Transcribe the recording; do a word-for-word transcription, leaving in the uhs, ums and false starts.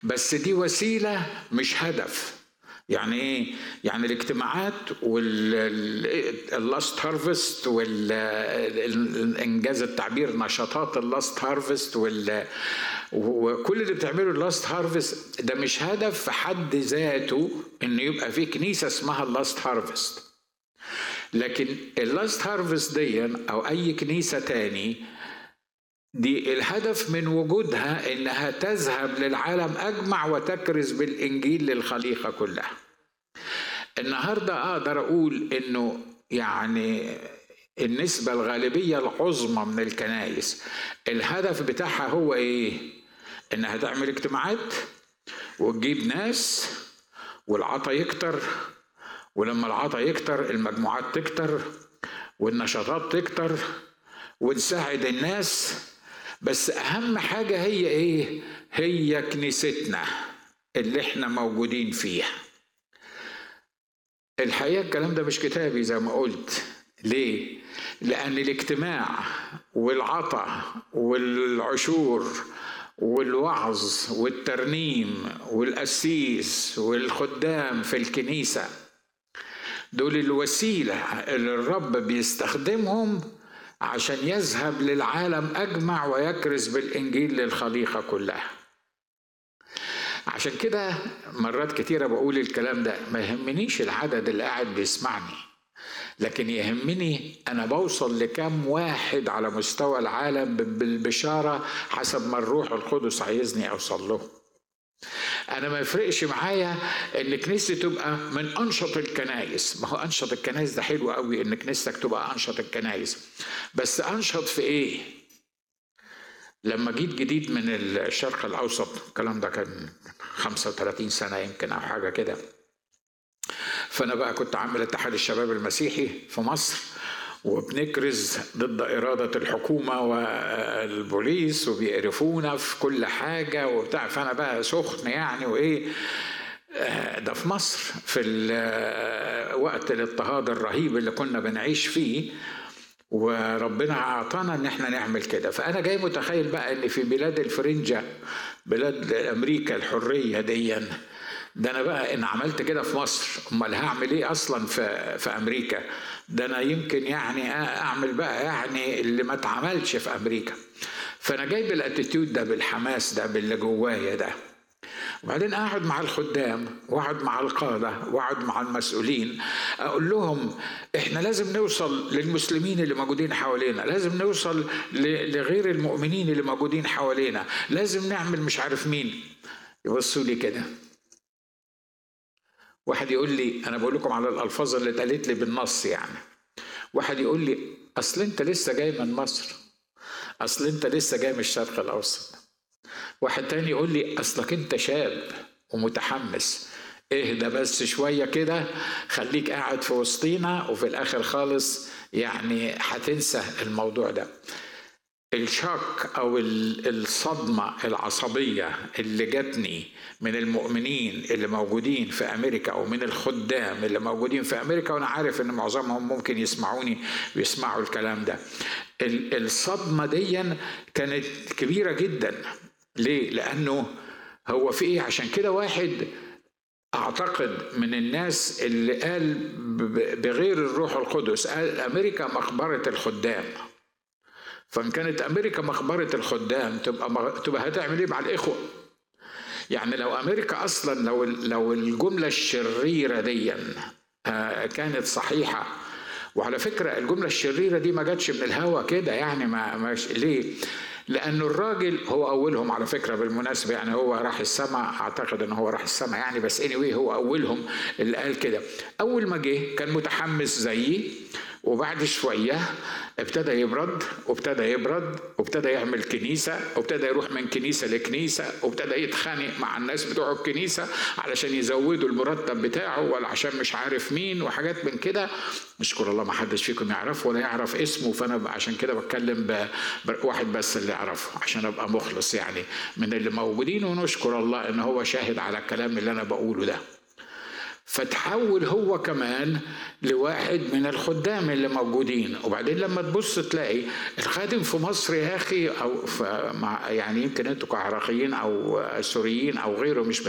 بس دي وسيلة مش هدف. يعني ايه؟ يعني الاجتماعات واللاست هارفست والانجاز التعبير نشاطات اللاست هارفست وكل اللي بتعمله اللاست هارفست ده مش هدف في حد ذاته ان يبقى في كنيسة اسمها اللاست هارفست. لكن اللاست هارفست دي او اي كنيسة تاني دي الهدف من وجودها انها تذهب للعالم اجمع وتكرز بالانجيل للخليقة كلها. النهاردة اقدر اقول انه يعني النسبة الغالبية العظمى من الكنائس الهدف بتاعها هو ايه؟ انها تعمل اجتماعات وتجيب ناس والعطا يكتر، ولما العطا يكتر المجموعات تكتر والنشاطات تكتر وتساعد الناس. بس اهم حاجة هي ايه؟ هي كنيستنا اللي احنا موجودين فيها. الحقيقة الكلام ده مش كتابي زي ما قلت. ليه؟ لأن الاجتماع والعطا والعشور والوعظ والترنيم والقسيس والخدام في الكنيسة دول الوسيلة اللي الرب بيستخدمهم عشان يذهب للعالم أجمع ويكرز بالإنجيل للخليقة كلها. عشان كده مرات كتيرة بقول الكلام ده، ما يهمنيش العدد اللي قاعد بيسمعني، لكن يهمني أنا بوصل لكم واحد على مستوى العالم بالبشارة حسب ما الروح القدس عايزني أوصل له. أنا ما يفرقش معايا إن كنيستي تبقى من أنشط الكنائس. ما هو أنشط الكنائس ده حلو قوي إن كنيستك تبقى أنشط الكنائس، بس أنشط في إيه؟ لما جيت جديد من الشرق الأوسط، الكلام ده كان خمسة وثلاثين سنة يمكن أو حاجة كده، فأنا بقى كنت عامل اتحاد الشباب المسيحي في مصر وبنكرز ضد إرادة الحكومة والبوليس وبيقرفونا في كل حاجة وبتاع. فأنا بقى سخن يعني وإيه ده في مصر في وقت الاضطهاد الرهيب اللي كنا بنعيش فيه، وربنا أعطانا إن احنا نعمل كده. فأنا جاي متخيل بقى إن في بلاد الفرنجة، بلاد أمريكا الحرية دي، ده أنا بقى إن عملت كده في مصر أمال هعمل إيه أصلا في في أمريكا؟ ده أنا يمكن يعني أعمل بقى يعني اللي ما اتعملش في أمريكا. فأنا جايب الاتيتيود ده بالحماس ده باللي جوايا ده، وبعدين أقعد مع الخدام وأقعد مع القادة وأقعد مع المسؤولين أقول لهم إحنا لازم نوصل للمسلمين اللي موجودين حوالينا، لازم نوصل لغير المؤمنين اللي موجودين حوالينا، لازم نعمل مش عارف مين. يبصوا لي كده، واحد يقول لي، أنا بقول لكم على الألفاظ اللي اتقالت لي بالنص يعني، واحد يقول لي أصل أنت لسه جاي من مصر، أصل أنت لسه جاي من الشرق الأوسط. واحد تاني يقول لي أصلك أنت شاب ومتحمس، اهدى بس شوية كده، خليك قاعد في وسطينا وفي الآخر خالص يعني هتنسى الموضوع ده. الشك أو الصدمة العصبية اللي جاتني من المؤمنين اللي موجودين في أمريكا أو من الخدام اللي موجودين في أمريكا، وأنا عارف أن معظمهم ممكن يسمعوني ويسمعوا الكلام ده، الصدمة دي كانت كبيرة جدا. ليه؟ لأنه هو في إيه؟ عشان كده واحد أعتقد من الناس اللي قال بغير الروح القدس، قال أمريكا مقبرة الخدام. فإن كانت أمريكا مقبرة الخدام تبقى تبقى هتعمل إيه مع الإخوة؟ يعني لو أمريكا أصلا لو لو الجملة الشريرة دي كانت صحيحة، وعلى فكرة الجملة الشريرة دي ما جاتش من الهوا كده يعني، ما ماش ليه؟ لأنه الراجل هو أولهم على فكرة بالمناسبة، يعني هو راح السماء، أعتقد أنه هو راح السماء يعني، بس anyway هو أولهم اللي قال كده. أول ما جه كان متحمس زيي، وبعد شوية ابتدى يبرد وابتدى يبرد وابتدى يعمل كنيسة وابتدى يروح من كنيسة لكنيسة وابتدى يتخانق مع الناس بتوع الكنيسة علشان يزودوا المرتب بتاعه ولا عشان مش عارف مين وحاجات من كده. نشكر الله ما حدش فيكم يعرفه ولا يعرف اسمه، فأنا عشان كده بتكلم بواحد بس اللي يعرفه عشان أبقى مخلص يعني من اللي موجودين، ونشكر الله إن هو شاهد على الكلام اللي أنا بقوله ده. فتحول هو كمان لواحد من الخدام اللي موجودين. وبعدين لما تبص تلاقي الخادم في مصر يا اخي، او في يعني يمكن انتوا كعراقيين او سوريين او غيره مش